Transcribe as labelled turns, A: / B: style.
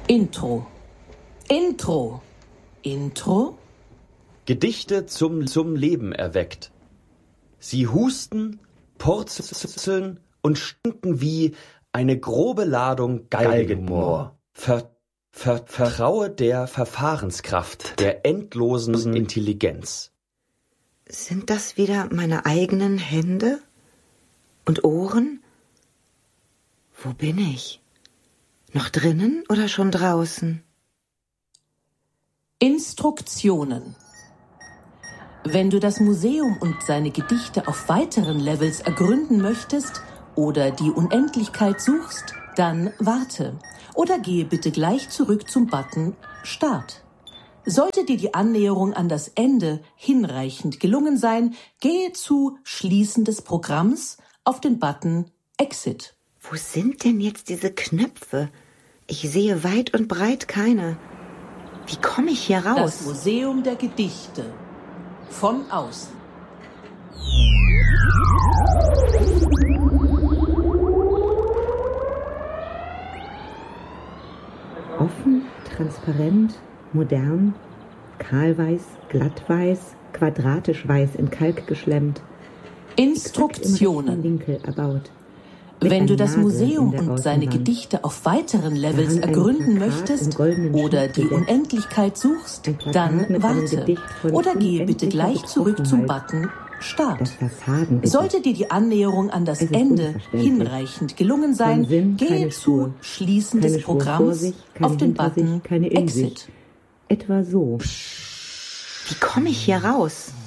A: Intro. Intro. Intro.
B: Gedichte zum Leben erweckt. Sie husten, purzeln und stinken wie eine grobe Ladung Galgenmoor. Vertraue der Verfahrenskraft, der endlosen Intelligenz.
C: Sind das wieder meine eigenen Hände und Ohren? Wo bin ich? Noch drinnen oder schon draußen?
A: Instruktionen. Wenn du das Museum und seine Gedichte auf weiteren Levels ergründen möchtest oder die Unendlichkeit suchst, dann warte oder gehe bitte gleich zurück zum Button Start. Sollte dir die Annäherung an das Ende hinreichend gelungen sein, gehe zu Schließen des Programms auf den Button Exit.
C: Wo sind denn jetzt diese Knöpfe? Ich sehe weit und breit keine. Wie komme ich hier raus?
A: Das Museum der Gedichte. Von außen.
C: Offen, transparent, modern, kahlweiß, glattweiß, quadratisch weiß in Kalk geschlemmt.
A: Instruktionen.
C: Winkel erbaut.
A: Wenn du das Museum und seine Gedichte auf weiteren Levels ergründen möchtest oder die Unendlichkeit suchst, dann warte oder gehe bitte gleich zurück zum Button Start. Sollte dir die Annäherung an das Ende hinreichend gelungen sein, gehe zu Schließen des Programms auf den Button Exit.
C: Etwa so. Wie komme ich hier raus?